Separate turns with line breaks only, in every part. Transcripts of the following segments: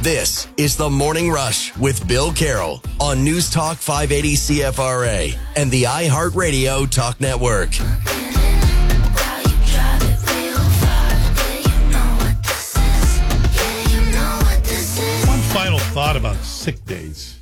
This is The Morning Rush with Bill Carroll on News Talk 580 CFRA and the iHeartRadio Talk Network.
One final thought about sick days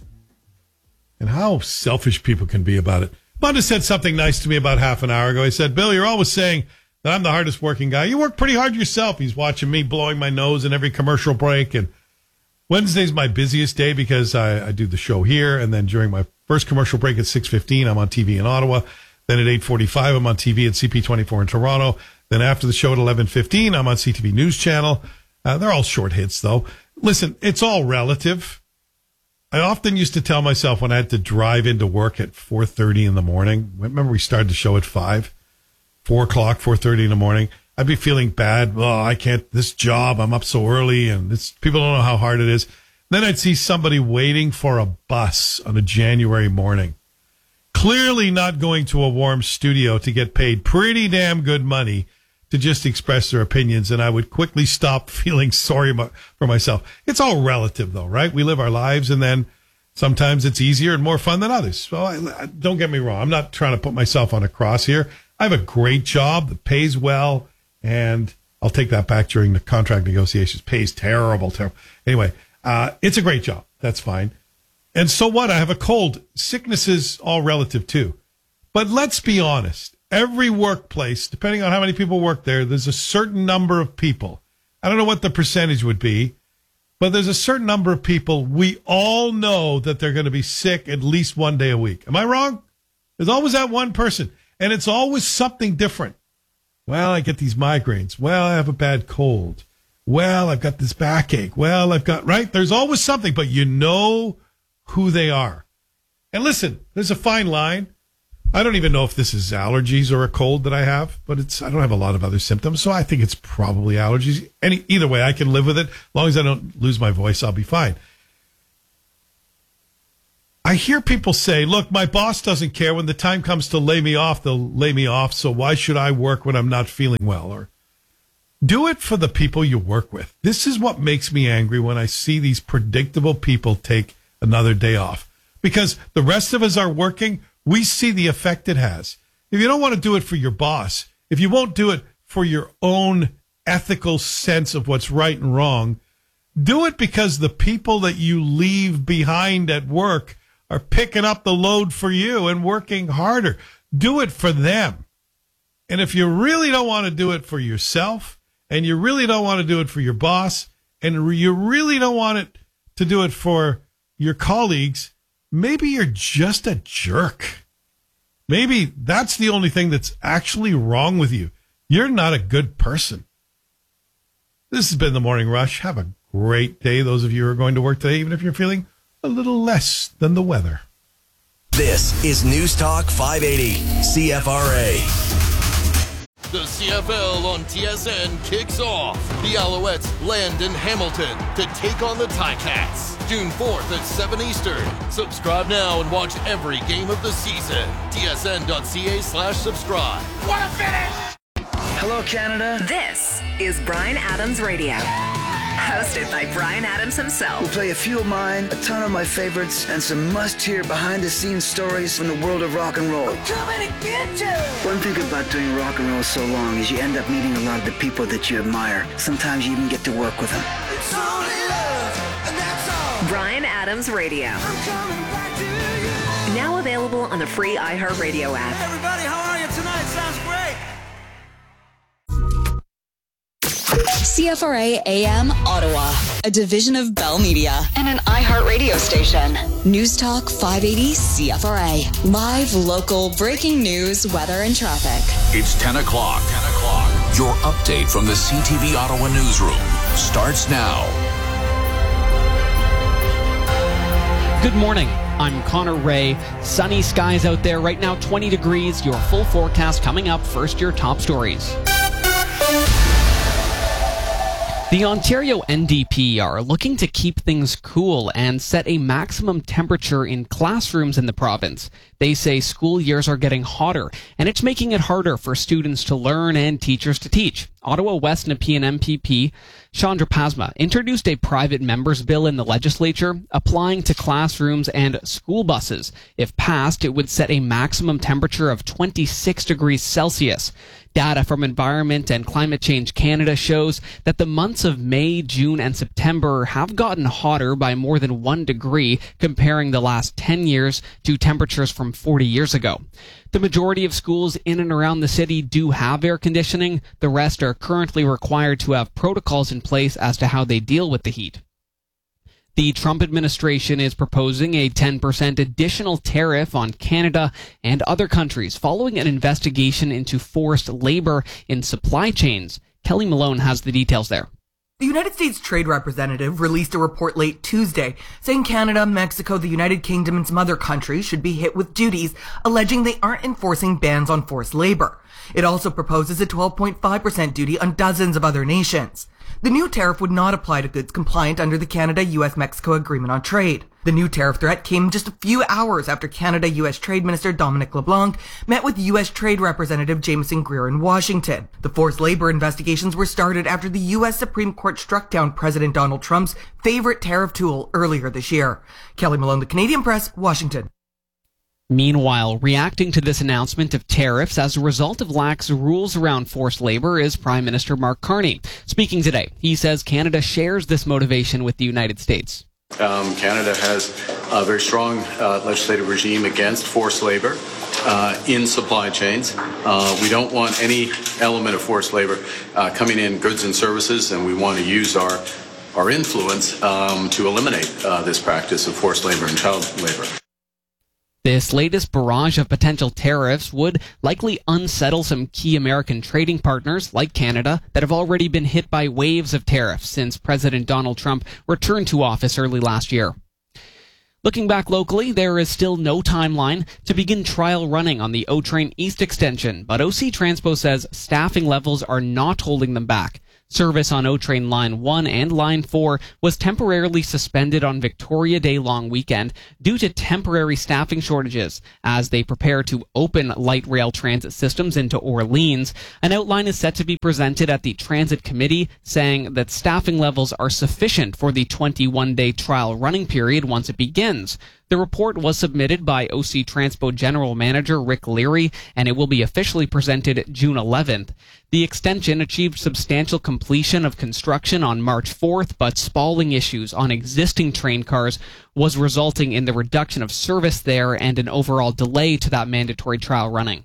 and how selfish people can be about it. Munda said something nice to me about half an hour ago. He said, Bill, you're always saying that I'm the hardest working guy. You work pretty hard yourself. He's watching me blowing my nose in every commercial break. And Wednesday's my busiest day because I do the show here. And then during my first commercial break at 6:15, I'm on TV in Ottawa. Then at 8:45, I'm on TV at CP24 in Toronto. Then after the show at 11:15, I'm on CTV News Channel. They're all short hits, though. Listen, it's all relative. I often used to tell myself when I had to drive into work at 4:30 in the morning. Remember we started the show at 5, 4 o'clock, 4:30 in the morning. I'd be feeling bad. Oh, I can't, this job, I'm up so early and people don't know how hard it is. Then I'd see somebody waiting for a bus on a January morning, clearly not going to a warm studio to get paid pretty damn good money to just express their opinions, and I would quickly stop feeling sorry for myself. It's all relative, though, right? We live our lives, and then sometimes it's easier and more fun than others. So don't get me wrong. I'm not trying to put myself on a cross here. I have a great job that pays well, and I'll take that back during the contract negotiations. Pays terrible. Anyway, it's a great job. That's fine. And so what? I have a cold. Sickness is all relative, too. But let's be honest. Every workplace, depending on how many people work there, there's a certain number of people. I don't know what the percentage would be, but there's a certain number of people. We all know that they're going to be sick at least one day a week. Am I wrong? There's always that one person, and it's always something different. Well, I get these migraines. Well, I have a bad cold. Well, I've got this backache. Well, right? There's always something, but you know who they are. And listen, there's a fine line. I don't even know if this is allergies or a cold that I have, but I don't have a lot of other symptoms, so I think it's probably allergies. Either way, I can live with it. As long as I don't lose my voice, I'll be fine. I hear people say, look, my boss doesn't care. When the time comes to lay me off, they'll lay me off, so why should I work when I'm not feeling well? Or do it for the people you work with. This is what makes me angry when I see these predictable people take another day off. Because the rest of us are working, we see the effect it has. If you don't want to do it for your boss, if you won't do it for your own ethical sense of what's right and wrong, do it because the people that you leave behind at work are picking up the load for you and working harder. Do it for them. And if you really don't want to do it for yourself, and you really don't want to do it for your boss, and you really don't want it to do it for your colleagues, maybe you're just a jerk. Maybe that's the only thing that's actually wrong with you. You're not a good person. This has been The Morning Rush. Have a great day, those of you who are going to work today, even if you're feeling a little less than the weather.
This is News Talk 580 CFRA.
The CFL on TSN kicks off. The Alouettes land in Hamilton to take on the Ticats. June 4th at 7 Eastern. Subscribe now and watch every game of the season. tsn.ca/subscribe.
What a finish!
Hello, Canada.
This is Bryan Adams Radio. Hosted by Bryan Adams himself.
We'll play a few of mine, a ton of my favorites, and some must-hear behind-the-scenes stories from the world of rock and roll.
I'm coming to get you!
One thing about doing rock and roll so long is you end up meeting a lot of the people that you admire. Sometimes you even get to work with them.
It's only love, and that's all.
Bryan Adams Radio.
I'm coming back to you.
Now available on the free iHeartRadio app.
Hey everybody, how are you tonight? Sounds great.
CFRA AM Ottawa, a division of Bell Media
And an iHeartRadio station.
News Talk 580 CFRA. Live, local, breaking news, weather, and traffic.
It's 10 o'clock. 10 o'clock. Your update from the CTV Ottawa newsroom starts now.
Good morning. I'm Connor Ray. Sunny skies out there right now, 20 degrees. Your full forecast coming up. First, your top stories. The Ontario NDP are looking to keep things cool and set a maximum temperature in classrooms in the province. They say school years are getting hotter, and it's making it harder for students to learn and teachers to teach. Ottawa West Nepean MPP Chandra Pasma introduced a private members bill in the legislature applying to classrooms and school buses. If passed, it would set a maximum temperature of 26 degrees Celsius. Data from Environment and Climate Change Canada shows that the months of May, June, and September have gotten hotter by more than 1 degree, comparing the last 10 years to temperatures from 40 years ago. The majority of schools in and around the city do have air conditioning. The rest are currently required to have protocols in place as to how they deal with the heat. The Trump administration is proposing a 10% additional tariff on Canada and other countries following an investigation into forced labor in supply chains. Kelly Malone has the details there.
The United States Trade Representative released a report late Tuesday saying Canada, Mexico, the United Kingdom, and some other countries should be hit with duties, alleging they aren't enforcing bans on forced labor. It also proposes a 12.5% duty on dozens of other nations. The new tariff would not apply to goods compliant under the Canada-US-Mexico Agreement on Trade. The new tariff threat came just a few hours after Canada-US Trade Minister Dominic LeBlanc met with US Trade Representative Jameson Greer in Washington. The forced labor investigations were started after the US Supreme Court struck down President Donald Trump's favorite tariff tool earlier this year. Kelly Malone, The Canadian Press, Washington.
Meanwhile, reacting to this announcement of tariffs as a result of lax rules around forced labor is Prime Minister Mark Carney. Speaking today, he says Canada shares this motivation with the United States.
Canada has a very strong legislative regime against forced labor in supply chains. We don't want any element of forced labor coming in goods and services, and we want to use our influence to eliminate this practice of forced labor and child labor.
This latest barrage of potential tariffs would likely unsettle some key American trading partners like Canada that have already been hit by waves of tariffs since President Donald Trump returned to office early last year. Looking back locally, there is still no timeline to begin trial running on the O-Train East extension, but OC Transpo says staffing levels are not holding them back. Service on O-Train Line 1 and Line 4 was temporarily suspended on Victoria Day long weekend due to temporary staffing shortages. As they prepare to open light rail transit systems into Orleans, an outline is set to be presented at the Transit Committee, saying that staffing levels are sufficient for the 21-day trial running period once it begins. The report was submitted by OC Transpo General Manager Rick Leary, and it will be officially presented June 11th. The extension achieved substantial completion of construction on March 4th, but spalling issues on existing train cars was resulting in the reduction of service there and an overall delay to that mandatory trial running.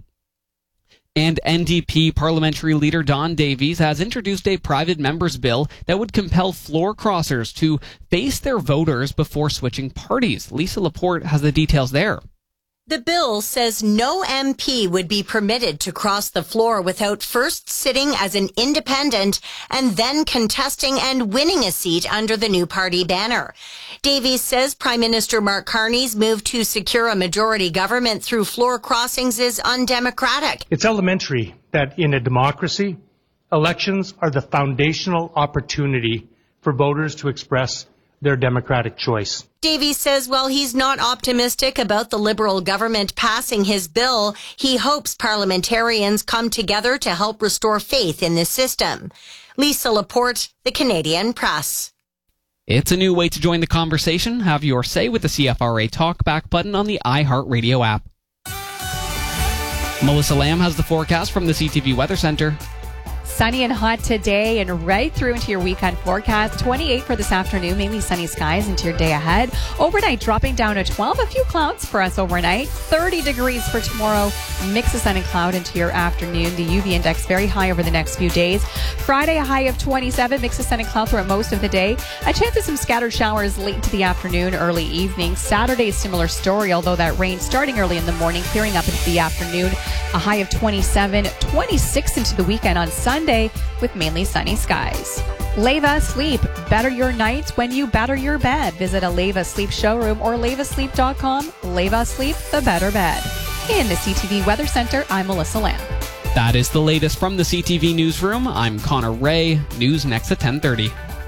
And NDP parliamentary leader Don Davies has introduced a private members bill that would compel floor crossers to face their voters before switching parties. Lisa Laporte has the details there.
The bill says no MP would be permitted to cross the floor without first sitting as an independent and then contesting and winning a seat under the new party banner. Davies says Prime Minister Mark Carney's move to secure a majority government through floor crossings is undemocratic.
It's elementary that in a democracy, elections are the foundational opportunity for voters to express their democratic choice.
Davies says while he's not optimistic about the Liberal government passing his bill, he hopes parliamentarians come together to help restore faith in the system. Lisa Laporte, The Canadian Press.
It's a new way to join the conversation. Have your say with the CFRA Talkback button on the iHeartRadio app. Melissa Lamb has the forecast from the CTV Weather Center.
Sunny and hot today and right through into your weekend forecast. 28 for this afternoon, mainly sunny skies into your day ahead. Overnight dropping down to 12. A few clouds for us overnight. 30 degrees for tomorrow. Mix of sun and cloud into your afternoon. The UV index very high over the next few days. Friday, a high of 27. Mix of sun and cloud throughout most of the day. A chance of some scattered showers late into the afternoon, early evening. Saturday, similar story, although that rain starting early in the morning, clearing up into the afternoon. A high of 27. 26 into the weekend on Sunday with mainly sunny skies. Leva Sleep. Better your nights when you better your bed. Visit a Leva Sleep showroom or levasleep.com. Leva Sleep, the better bed. In the CTV Weather Center, I'm Melissa Lamb.
That is the latest from the CTV Newsroom. I'm Connor Ray. News next at 10:30.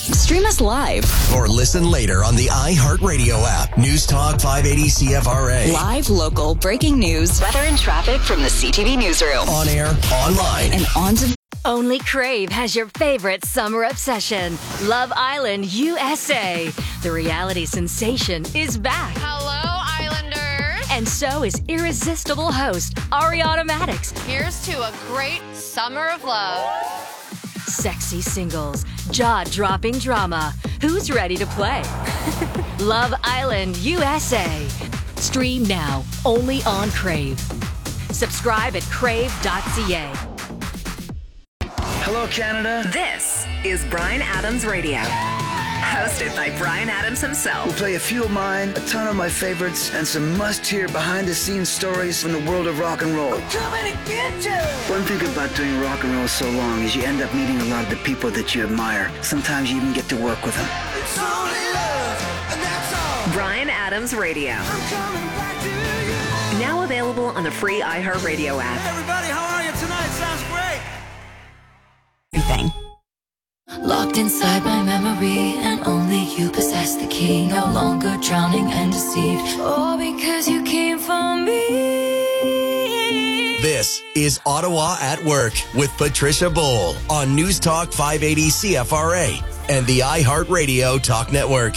Stream us live.
Or listen later on the iHeartRadio app. News Talk 580 CFRA.
Live, local, breaking news, weather and traffic from the CTV newsroom.
On air, online,
and on to...
Only Crave has your favorite summer obsession, Love Island USA. The reality sensation is back.
Hello, Islanders.
And so is irresistible host Ariana Madix.
Here's to a great summer of love.
Sexy singles, jaw-dropping drama. Who's ready to play? Love Island USA. Stream now, only on Crave. Subscribe at crave.ca.
Hello, Canada.
This is Bryan Adams Radio. Hosted by Bryan Adams himself.
We'll play a few of mine, a ton of my favorites, and some must-hear behind-the-scenes stories from the world of rock and roll.
I'm coming to get you.
One thing about doing rock and roll so long is you end up meeting a lot of the people that you admire. Sometimes you even get to work with them.
It's only love, and that's all.
Bryan Adams Radio.
I'm coming back to you.
Now available on the free iHeartRadio app.
Hey, everybody, how are you tonight? Sounds great.
Everything.
Locked inside my memory, and only you possess the key. No longer drowning and deceived, all because you came for me.
This is Ottawa at Work with Patricia Bowl on News Talk 580 CFRA and the iHeartRadio Talk Network.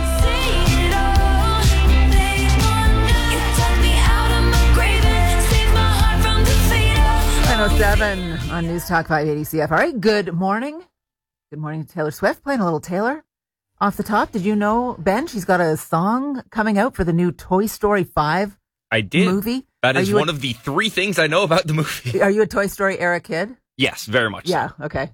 9:07 on News Talk 580 CFRA. Good morning. Good morning to Taylor Swift. Playing a little Taylor off the top. Did you know, Ben, she's got a song coming out for the new Toy Story 5
I did.
movie?
That is one of the three things I know about the movie.
Are you a Toy Story era kid?
Yes, very much
Yeah,
so.
okay.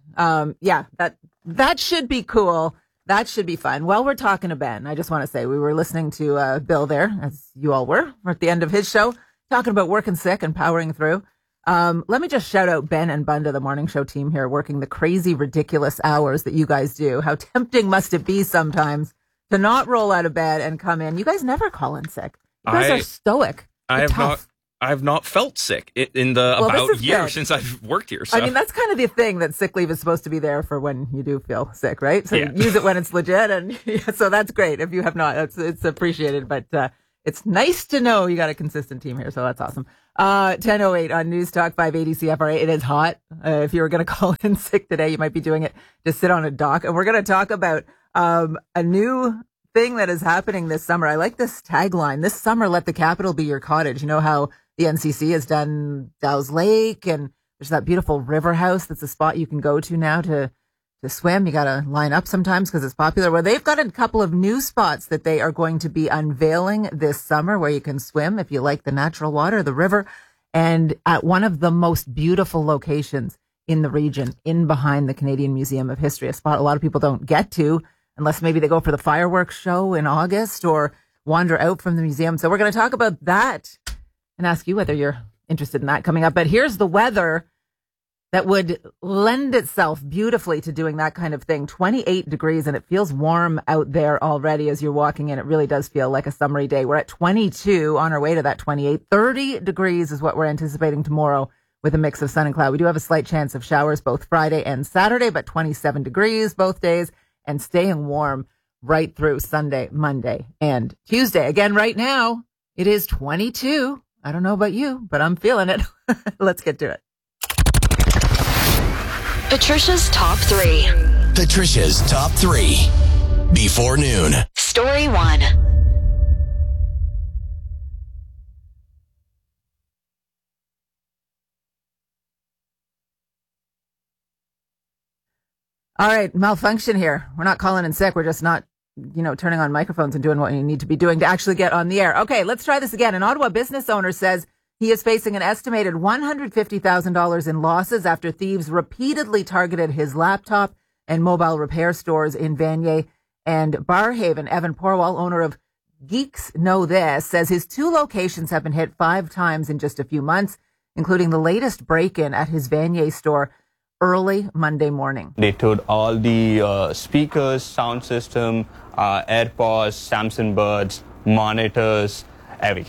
That should be cool. That should be fun. While we're talking to Ben, I just want to say we were listening to Bill there, as you all were. We're at the end of his show, talking about working sick and powering through. Let me just shout out Ben and Bunda, the morning show team here, working the crazy, ridiculous hours that you guys do. How tempting must it be sometimes to not roll out of bed and come in? You guys never call in sick. You guys are stoic.
I have not felt sick in the about year
good.
since I've worked here. So.
I mean, that's kind of the thing, that sick leave is supposed to be there for when you do feel sick, right? So
Yeah.
use it when it's legit, and so that's great. If you have not, it's appreciated, but it's nice to know you got a consistent team here, so that's awesome. 10:08 on News Talk 580 CFRA. It is hot. If you were going to call in sick today, you might be doing it to sit on a dock. And we're going to talk about a new thing that is happening this summer. I like this tagline. This summer, let the capital be your cottage. You know how the NCC has done Dow's Lake, and there's that beautiful river house that's a spot you can go to now to swim. You got to line up sometimes because it's popular. Well, they've got a couple of new spots that they are going to be unveiling this summer where you can swim if you like the natural water, the river, and at one of the most beautiful locations in the region, in behind the Canadian Museum of History, a spot a lot of people don't get to unless maybe they go for the fireworks show in August or wander out from the museum. So we're going to talk about that and ask you whether you're interested in that coming up. But here's the weather that would lend itself beautifully to doing that kind of thing. 28 degrees, and it feels warm out there already as you're walking in. It really does feel like a summery day. We're at 22, on our way to that 28. 30 degrees is what we're anticipating tomorrow with a mix of sun and cloud. We do have a slight chance of showers both Friday and Saturday, but 27 degrees both days, and staying warm right through Sunday, Monday, and Tuesday. Again, right now, it is 22. I don't know about you, but I'm feeling it. Let's get to it.
Patricia's Top 3.
Patricia's Top 3. Before noon.
Story 1.
All right, malfunction here. We're not calling in sick. We're just not, turning on microphones and doing what you need to be doing to actually get on the air. Okay, let's try this again. An Ottawa business owner says he is facing an estimated $150,000 in losses after thieves repeatedly targeted his laptop and mobile repair stores in Vanier and Barrhaven. Evan Porwal, owner of Geeks Know This, says his 2 locations have been hit 5 times in just a few months, including the latest break-in at his Vanier store early Monday morning.
They took all the speakers, sound system, AirPods, Samsung Buds, monitors, everything.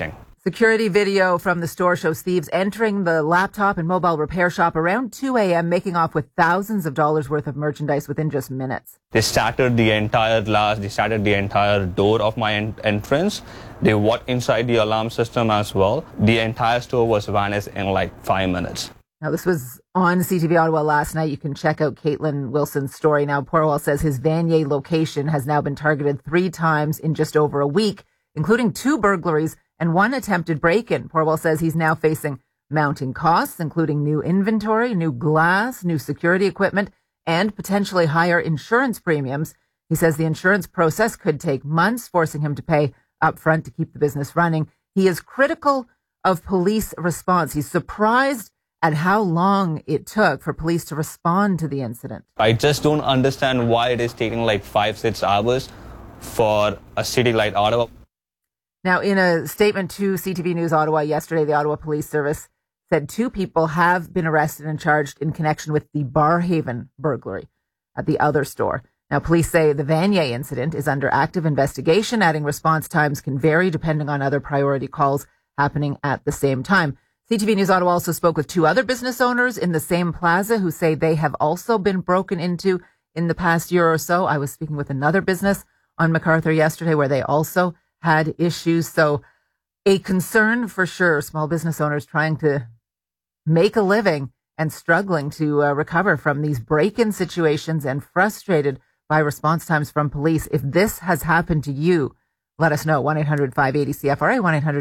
Security video from the store shows thieves entering the laptop and mobile repair shop around 2 a.m., making off with thousands of dollars worth of merchandise within just minutes.
They shattered the entire glass. They shattered the entire door of my entrance. They went inside the alarm system as well. The entire store was vanished in like 5 minutes.
Now, this was on CTV Ottawa last night. You can check out Caitlin Wilson's story. Now, Porwell says his Vanier location has now been targeted 3 times in just over a week, including 2 burglaries and 1 attempted break-in. Porwell says he's now facing mounting costs, including new inventory, new glass, new security equipment, and potentially higher insurance premiums. He says the insurance process could take months, forcing him to pay upfront to keep the business running. He is critical of police response. He's surprised at how long it took for police to respond to the incident.
I just don't understand why it is taking like 5-6 hours for a city like Ottawa.
Now, in a statement to CTV News Ottawa yesterday, the Ottawa Police Service said 2 people have been arrested and charged in connection with the Barhaven burglary at the other store. Now, police say the Vanier incident is under active investigation, adding response times can vary depending on other priority calls happening at the same time. CTV News Ottawa also spoke with 2 other business owners in the same plaza who say they have also been broken into in the past year or so. I was speaking with another business on MacArthur yesterday where they also had issues. So a concern for sure. Small business owners trying to make a living and struggling to recover from these break-in situations and frustrated by response times from police. If this has happened to you, let us know. 1-800-580-CFRA,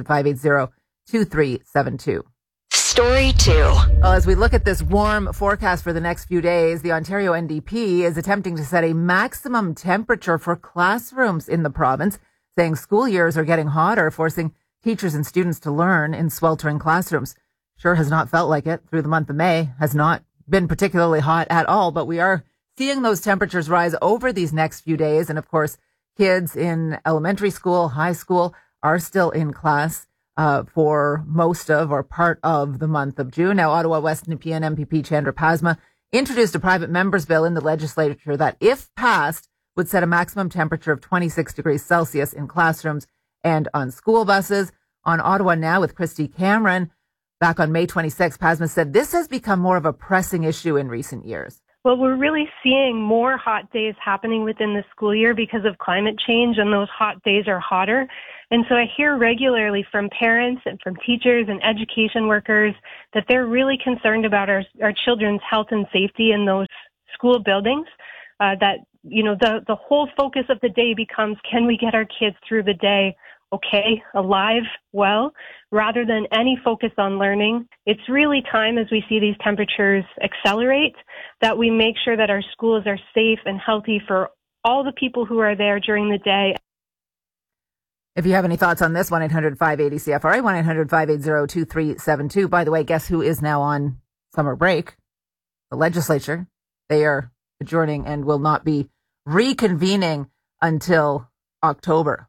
1-800-580-2372.
Story 2.
Well, as we look at this warm forecast for the next few days, the Ontario NDP is attempting to set a maximum temperature for classrooms in the province, saying school years are getting hotter, forcing teachers and students to learn in sweltering classrooms. Sure has not felt like it through the month of May, has not been particularly hot at all, but we are seeing those temperatures rise over these next few days. And of course, kids in elementary school, high school are still in class for most of or part of the month of June. Now, Ottawa West Nepean MPP Chandra Pasma introduced a private member's bill in the legislature that, if passed, would set a maximum temperature of 26 degrees Celsius in classrooms and on school buses. On Ottawa Now with Christy Cameron, back on May 26, Pasma said this has become more of a pressing issue in recent years.
Well, we're really seeing more hot days happening within the school year because of climate change, and those hot days are hotter. And so I hear regularly from parents and from teachers and education workers that they're really concerned about our children's health and safety in those school buildings, that, you know, the whole focus of the day becomes, can we get our kids through the day okay, alive, well, rather than any focus on learning. It's really time, as we see these temperatures accelerate, that we make sure that our schools are safe and healthy for all the people who are there during the day.
If you have any thoughts on this, 1-800-580-CFRA, 1-800-580-2372. By the way, guess who is now on summer break? The legislature. They are adjourning and will not be reconvening until October.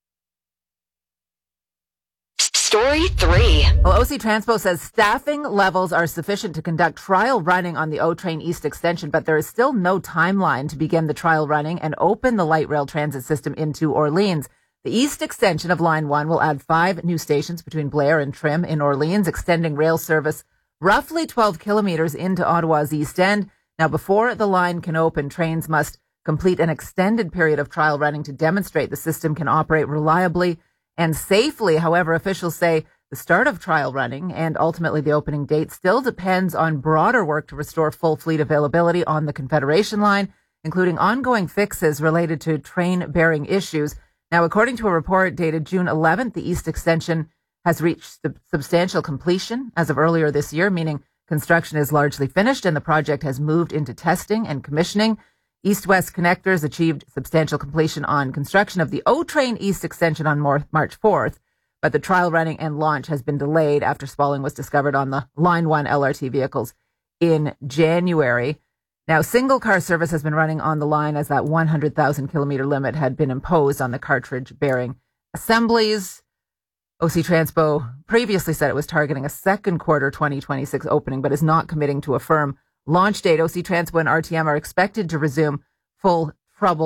Story 3.
Well, OC Transpo says staffing levels are sufficient to conduct trial running on the O-Train East extension, but there is still no timeline to begin the trial running and open the light rail transit system into Orleans. The East extension of Line 1 will add 5 new stations between Blair and Trim in Orleans, extending rail service roughly 12 kilometers into Ottawa's East End. Now, before the line can open, trains must complete an extended period of trial running to demonstrate the system can operate reliably and safely. However, officials say the start of trial running and ultimately the opening date still depends on broader work to restore full fleet availability on the Confederation line, including ongoing fixes related to train-bearing issues. Now, according to a report dated June 11th, the East Extension has reached substantial completion as of earlier this year, meaning construction is largely finished and the project has moved into testing and commissioning. East-West Connectors achieved substantial completion on construction of the O-Train East Extension on March 4th, but the trial running and launch has been delayed after spalling was discovered on the Line 1 LRT vehicles in January. Now, single-car service has been running on the line as that 100,000 kilometer limit had been imposed on the cartridge-bearing assemblies. OC Transpo previously said it was targeting a second quarter 2026 opening, but is not committing to a firm launch date. OC Transpo and RTM are expected to resume full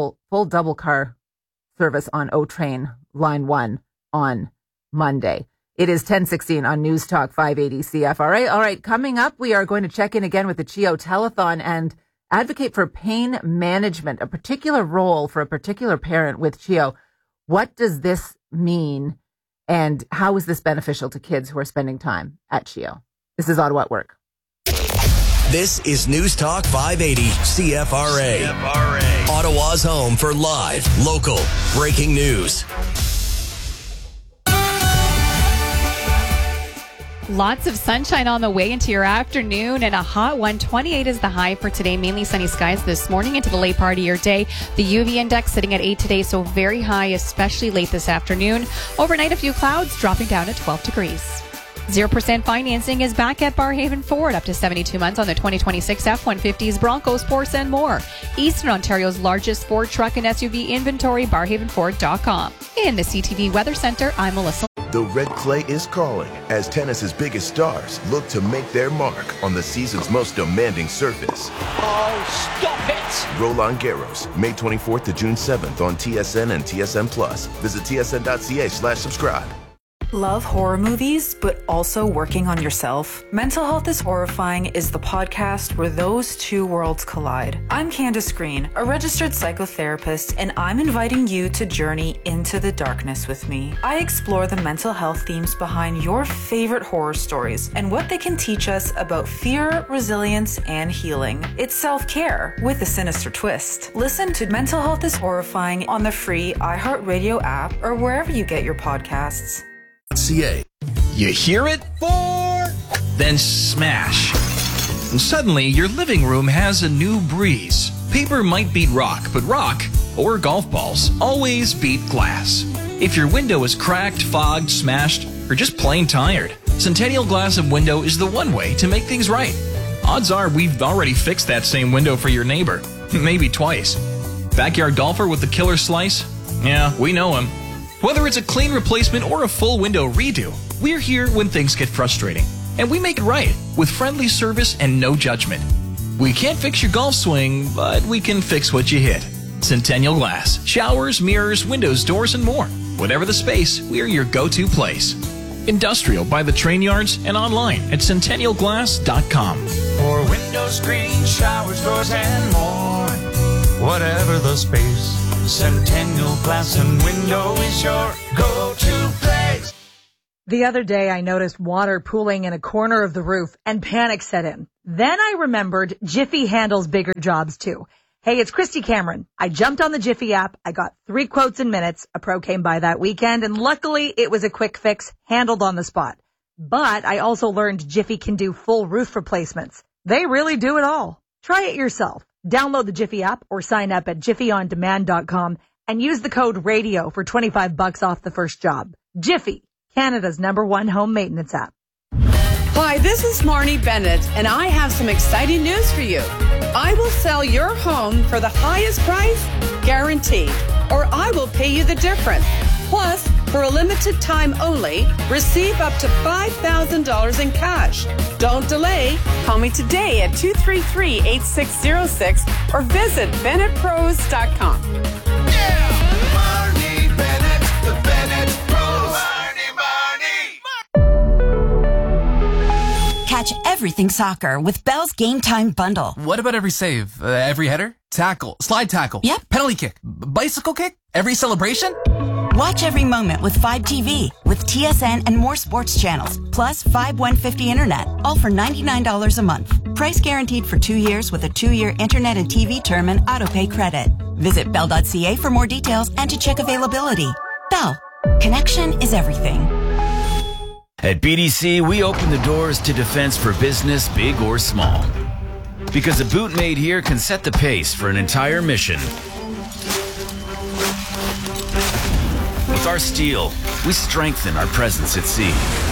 double car service on O-Train Line 1 on Monday. It is 10:16 on News Talk 580 CFRA. All right, coming up, we are going to check in again with the CHEO Telethon and advocate for pain management, a particular role for a particular parent with CHEO. What does this mean, and how is this beneficial to kids who are spending time at CHEO? This is Ottawa at Work.
This is News Talk 580 CFRA. Ottawa's home for live, local, breaking news.
Lots of sunshine on the way into your afternoon, and a hot one. 28 is the high for today. Mainly sunny skies this morning into the late part of your day. The UV index sitting at 8 today, so very high, especially late this afternoon. Overnight, a few clouds dropping down at 12 degrees. 0% financing is back at Barhaven Ford, up to 72 months on the 2026 F-150s, Broncos, Porsche, and more. Eastern Ontario's largest Ford truck and SUV inventory, barhavenford.com. In the CTV Weather Center, I'm Melissa.
The red clay is calling as tennis's biggest stars look to make their mark on the season's most demanding surface.
Oh, stop it!
Roland Garros, May 24th to June 7th on TSN and TSN Plus. Visit tsn.ca/subscribe.
Love horror movies, but also working on yourself? Mental Health is Horrifying is the podcast where those two worlds collide. I'm Candace Green, a registered psychotherapist, and I'm inviting you to journey into the darkness with me. I explore the mental health themes behind your favorite horror stories and what they can teach us about fear, resilience, and healing. It's self-care with a sinister twist. Listen to Mental Health is Horrifying on the free iHeartRadio app or wherever you get your podcasts.
CA.
You hear it? 4. Then smash. And suddenly, your living room has a new breeze. Paper might beat rock, but rock, or golf balls, always beat glass. If your window is cracked, fogged, smashed, or just plain tired, Centennial Glass and Window is the one way to make things right. Odds are we've already fixed that same window for your neighbor. Maybe twice. Backyard golfer with the killer slice? Yeah, we know him. Whether it's a clean replacement or a full window redo, we're here when things get frustrating. And we make it right with friendly service and no judgment. We can't fix your golf swing, but we can fix what you hit. Centennial Glass. Showers, mirrors, windows, doors, and more. Whatever the space, we're your go-to place. Industrial by the train yards and online at centennialglass.com.
For window screens, showers, doors, and more. Whatever the space, Centennial Glass and Window is your go-to place.
The other day, I noticed water pooling in a corner of the roof and panic set in. Then I remembered Jiffy handles bigger jobs too. Hey, it's Christy Cameron. I jumped on the Jiffy app. I got 3 quotes in minutes. A pro came by that weekend, and luckily it was a quick fix handled on the spot. But I also learned Jiffy can do full roof replacements. They really do it all. Try it yourself. Download the Jiffy app or sign up at jiffyondemand.com and use the code RADIO for $25 off the first job. Jiffy, Canada's #1 home maintenance app.
Hi, this is Marnie Bennett, and I have some exciting news for you. I will sell your home for the highest price, guaranteed, or I will pay you the difference. Plus, for a limited time only, receive up to $5,000 in cash. Don't delay. Call me today at 233-8606 or visit BennettPros.com.
Yeah! Marnie Bennett, the Bennett Pros. Marnie.
Catch everything soccer with Bell's Game Time Bundle.
What about every save? Every header? Tackle? Slide tackle?
Yep.
Penalty kick? Bicycle kick? Every celebration?
Watch every moment with 5TV, with TSN and more sports channels, plus 5150 internet, all for $99 a month. Price guaranteed for 2 years with a 2-year internet and TV term and autopay credit. Visit bell.ca for more details and to check availability. Bell. Connection is everything.
At BDC, we open the doors to defense for business, big or small. Because a boot made here can set the pace for an entire mission. With our steel, we strengthen our presence at sea.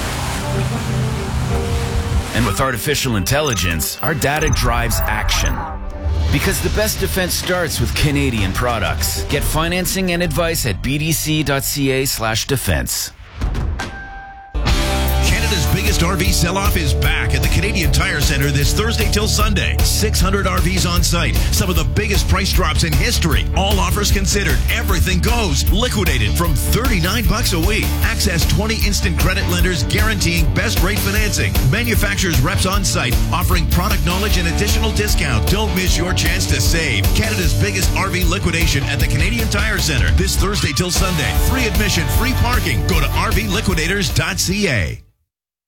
And with artificial intelligence, our data drives action. Because the best defense starts with Canadian products. Get financing and advice at bdc.ca/defense.
Canada's biggest
biggest RV sell-off is back at the Canadian Tire Center this Thursday till Sunday. 600 RVs on site. Some of the biggest price drops in history. All offers considered. Everything goes. Liquidated from $39 a week. Access 20 instant credit lenders guaranteeing best rate financing. Manufacturers reps on site offering product knowledge and additional discount. Don't miss your chance to save. Canada's biggest RV liquidation at the Canadian Tire Center this Thursday till Sunday. Free admission, free parking. Go to rvliquidators.ca.